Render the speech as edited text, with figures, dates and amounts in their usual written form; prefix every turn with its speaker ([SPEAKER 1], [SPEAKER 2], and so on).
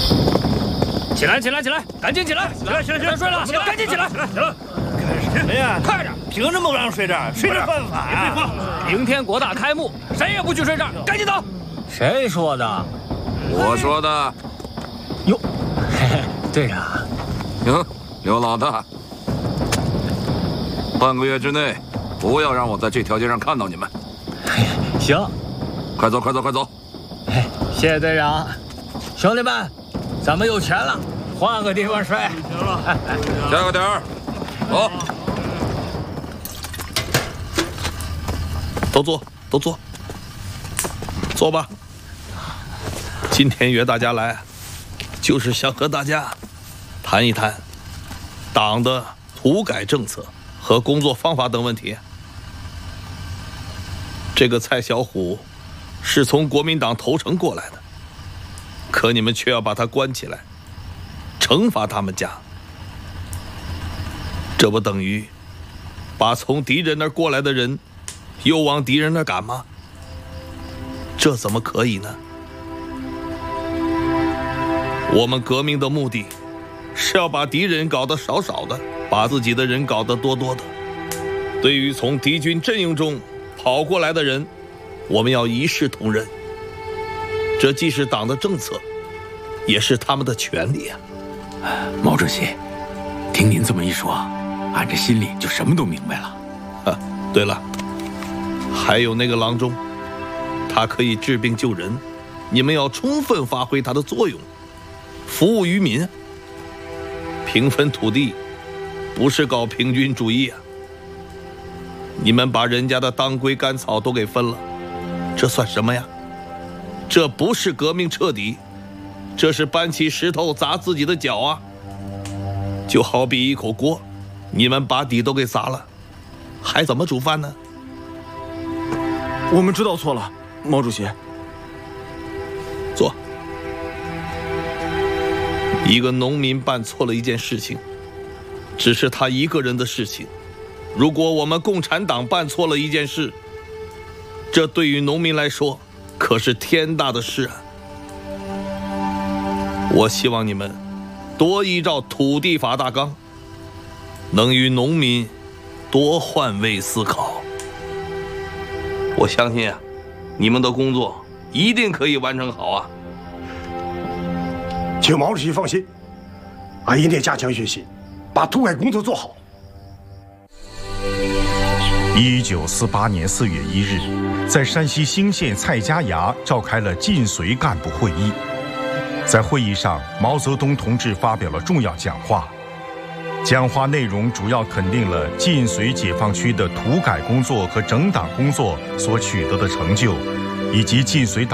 [SPEAKER 1] 起来，起来，起来，赶紧起来！起来，别睡了，赶紧起来！起来！
[SPEAKER 2] 哎呀，
[SPEAKER 1] 快点！
[SPEAKER 2] 凭什么不让睡这儿？睡这犯法呀！
[SPEAKER 1] 别废话！明天国大开幕，谁也不许睡这儿，赶紧走！
[SPEAKER 3] 谁说的？
[SPEAKER 4] 我说的。
[SPEAKER 3] 哟，嘿嘿，队长。
[SPEAKER 4] 行，刘老大，半个月之内，不要让我在这条街上看到你们。
[SPEAKER 3] 行，
[SPEAKER 4] 快走，快走，快走！
[SPEAKER 3] 谢谢队长，兄弟们，咱们有钱了，换个地方睡。
[SPEAKER 2] 行了，
[SPEAKER 4] 加个点儿，走。
[SPEAKER 5] 都坐，都坐，坐吧。今天约大家来，就是想和大家谈一谈党的土改政策和工作方法等问题。这个蔡小虎是从国民党投诚过来的，可你们却要把他关起来，惩罚他们家，这不等于把从敌人那儿过来的人又往敌人那儿赶吗？这怎么可以呢？我们革命的目的是要把敌人搞得少少的，把自己的人搞得多多的。对于从敌军阵营中跑过来的人，我们要一视同仁。这既是党的政策，也是他们的权利啊。
[SPEAKER 6] 毛主席，听您这么一说，俺这心里就什么都明白了。
[SPEAKER 5] 对了，还有那个郎中，他可以治病救人，你们要充分发挥他的作用，服务于民。平分土地不是搞平均主义啊！你们把人家的当归甘草都给分了，这算什么呀？这不是革命彻底，这是搬起石头砸自己的脚啊！就好比一口锅，你们把底都给砸了，还怎么煮饭呢？
[SPEAKER 2] 我们知道错了，毛主席。
[SPEAKER 5] 坐。一个农民办错了一件事情，只是他一个人的事情。如果我们共产党办错了一件事，这对于农民来说可是天大的事啊！我希望你们多依照土地法大纲，能与农民多换位思考。我相信啊，你们的工作一定可以完成好啊！
[SPEAKER 7] 请毛主席放心，俺一定加强学习，把土改工作做好。
[SPEAKER 8] 1948年4月1日，在山西兴县蔡家崖召开了晋绥干部会议。在会议上，毛泽东同志发表了重要讲话。讲话内容主要肯定了晋绥解放区的土改工作和整党工作所取得的成就，以及晋绥党